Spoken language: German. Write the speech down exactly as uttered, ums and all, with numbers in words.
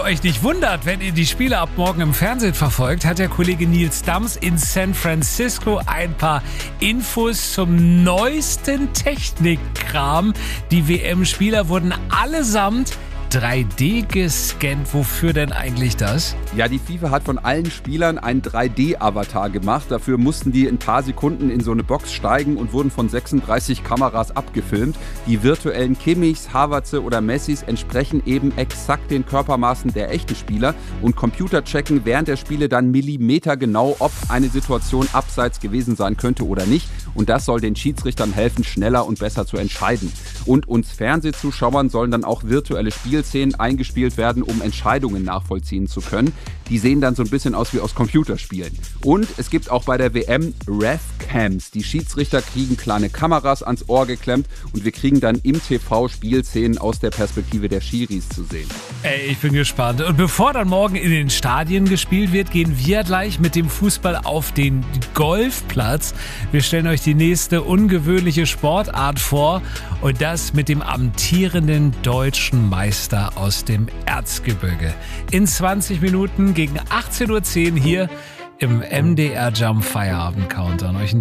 euch nicht wundert, wenn ihr die Spiele ab morgen im Fernsehen verfolgt, hat der Kollege Nils Dams in San Francisco ein paar Infos zum neuesten Technikkram. Die W M-Spieler wurden allesamt drei D gescannt. Wofür denn eigentlich das? Ja, die FIFA hat von allen Spielern einen drei D-Avatar gemacht. Dafür mussten die in ein paar Sekunden in so eine Box steigen und wurden von sechsunddreißig Kameras abgefilmt. Die virtuellen Kimmichs, Havertze oder Messis entsprechen eben exakt den Körpermaßen der echten Spieler und Computer checken während der Spiele dann millimetergenau, ob eine Situation abseits gewesen sein könnte oder nicht. Und das soll den Schiedsrichtern helfen, schneller und besser zu entscheiden. Und uns Fernsehzuschauern sollen dann auch virtuelle Spielszenen eingespielt werden, um Entscheidungen nachvollziehen zu können. Die sehen dann so ein bisschen aus wie aus Computerspielen. Und es gibt auch bei der W M Ref-Cams. Die Schiedsrichter kriegen kleine Kameras ans Ohr geklemmt und wir kriegen dann im T V Spielszenen aus der Perspektive der Schiris zu sehen. Ey, ich bin gespannt. Und bevor dann morgen in den Stadien gespielt wird, gehen wir gleich mit dem Fußball auf den Golfplatz. Wir stellen euch die nächste ungewöhnliche Sportart vor und das mit dem amtierenden deutschen Meister aus dem Erzgebirge. In zwanzig Minuten gegen achtzehn Uhr zehn hier im M D R Jump Feierabend Countdown. Euch